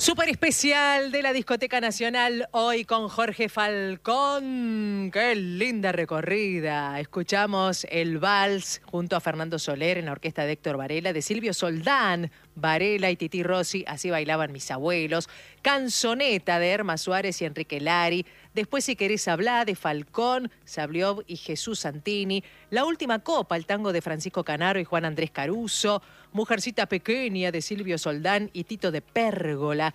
Súper especial de la Discoteca Nacional, hoy con Jorge Falcón. ¡Qué linda recorrida! Escuchamos el vals junto a Fernando Soler en la orquesta de Héctor Varela, de Silvio Soldán, Varela y Tití Rossi, Así bailaban mis abuelos. Canzoneta de Erma Suárez y Enrique Lari. Después, Si querés hablar, de Falcón, Sabliov y Jesús Santini. La última copa, el tango de Francisco Canaro y Juan Andrés Caruso. Mujercita pequeña, de Silvio Soldán y Tito de Pérgola.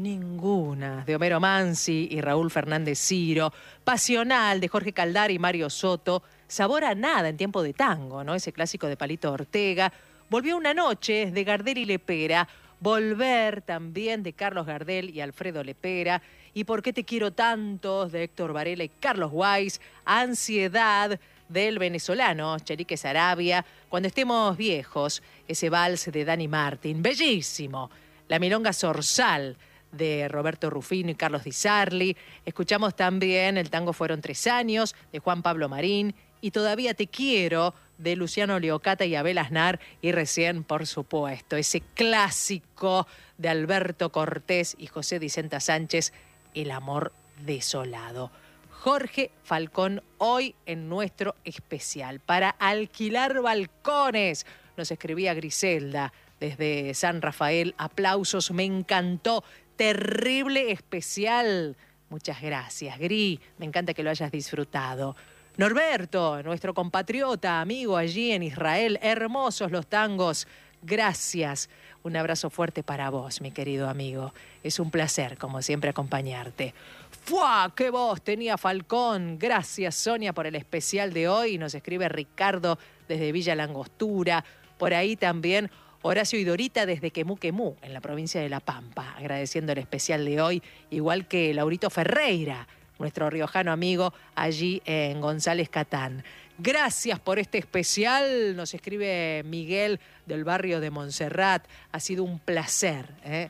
Ninguna, de Homero Mansi y Raúl Fernández Ciro. Pasional, de Jorge Caldar y Mario Soto. Sabor a nada, en tiempo de tango, ¿no? Ese clásico de Palito Ortega. Volvió una noche, de Gardel y Lepera. Volver, también, de Carlos Gardel y Alfredo Lepera. Y ¿Por qué te quiero tanto?, de Héctor Varela y Carlos Weiss. Ansiedad, del venezolano Chelique Sarabia. Cuando estemos viejos, ese vals de Dani Martín, bellísimo. La milonga Zorzal, de Roberto Rufino y Carlos Di Sarli. Escuchamos también El tango fueron 3 años, de Juan Pablo Marín. Y Todavía te quiero, de Luciano Leocata y Abel Aznar. Y recién, por supuesto, ese clásico de Alberto Cortés y José Dicenta Sánchez, El amor desolado. Jorge Falcón, hoy en nuestro especial. Para alquilar balcones, nos escribía Griselda desde San Rafael. Aplausos, me encantó. Terrible especial. Muchas gracias, Gri. Me encanta que lo hayas disfrutado. Norberto, nuestro compatriota, amigo allí en Israel. Hermosos los tangos. Gracias. Un abrazo fuerte para vos, mi querido amigo. Es un placer, como siempre, acompañarte. ¡Fua! ¡Qué voz tenía Falcón! Gracias, Sonia, por el especial de hoy. Nos escribe Ricardo desde Villa Langostura. Por ahí también Horacio y Dorita desde Quemú, en la provincia de La Pampa. Agradeciendo el especial de hoy, igual que Laurito Ferreira, nuestro riojano amigo allí en González Catán. Gracias por este especial, nos escribe Miguel del barrio de Montserrat. Ha sido un placer,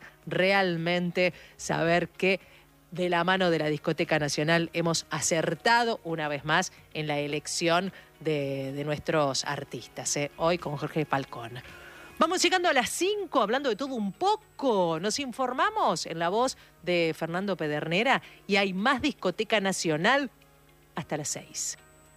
realmente saber que de la mano de la Discoteca Nacional hemos acertado una vez más en la elección de nuestros artistas, hoy con Jorge Falcón. Vamos llegando a las 5, hablando de todo un poco. Nos informamos en la voz de Fernando Pedernera y hay más Discoteca Nacional hasta las 6.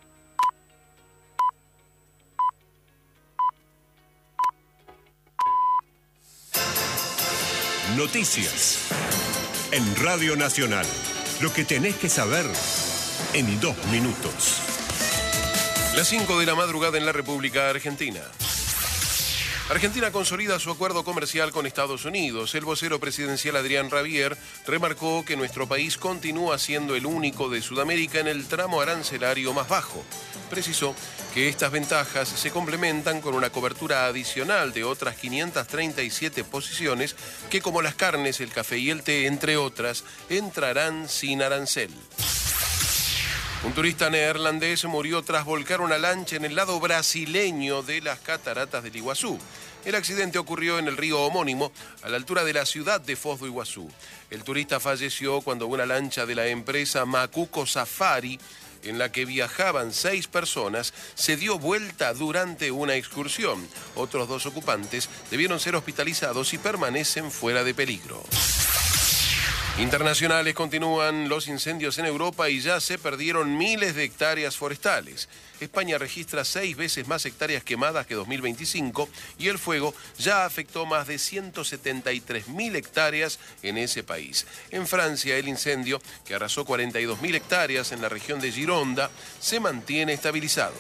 Noticias en Radio Nacional. Lo que tenés que saber en 2 minutos. Las 5 de la madrugada en la República Argentina. Argentina consolida su acuerdo comercial con Estados Unidos. El vocero presidencial Adrián Rabier remarcó que nuestro país continúa siendo el único de Sudamérica en el tramo arancelario más bajo. Precisó que estas ventajas se complementan con una cobertura adicional de otras 537 posiciones que, como las carnes, el café y el té, entre otras, entrarán sin arancel. Un turista neerlandés murió tras volcar una lancha en el lado brasileño de las cataratas del Iguazú. El accidente ocurrió en el río homónimo, a la altura de la ciudad de Foz do Iguazú. El turista falleció cuando una lancha de la empresa Macuco Safari, en la que viajaban 6 personas, se dio vuelta durante una excursión. Otros 2 ocupantes debieron ser hospitalizados y permanecen fuera de peligro. Internacionales, continúan los incendios en Europa y ya se perdieron miles de hectáreas forestales. España registra 6 veces más hectáreas quemadas que 2025 y el fuego ya afectó más de 173.000 hectáreas en ese país. En Francia, el incendio, que arrasó 42.000 hectáreas en la región de Gironda, se mantiene estabilizado.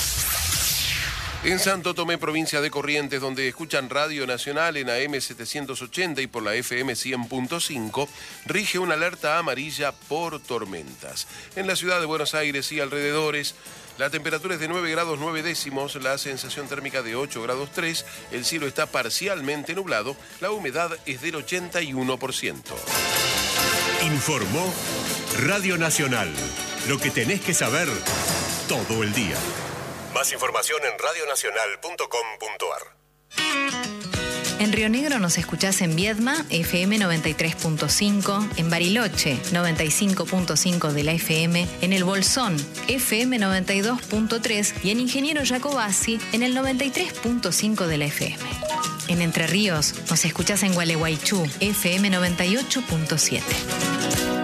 En Santo Tomé, provincia de Corrientes, donde escuchan Radio Nacional en AM 780 y por la FM 100.5, rige una alerta amarilla por tormentas. En la ciudad de Buenos Aires y alrededores, la temperatura es de 9 grados 9 décimos, la sensación térmica de 8 grados 3, el cielo está parcialmente nublado, la humedad es del 81%. Informó Radio Nacional. Lo que tenés que saber todo el día. Más información en radionacional.com.ar. En Río Negro nos escuchás en Viedma, FM 93.5, en Bariloche, 95.5 de la FM, en El Bolsón, FM 92.3 y en Ingeniero Jacobasi, en el 93.5 de la FM. En Entre Ríos nos escuchás en Gualeguaychú, FM 98.7.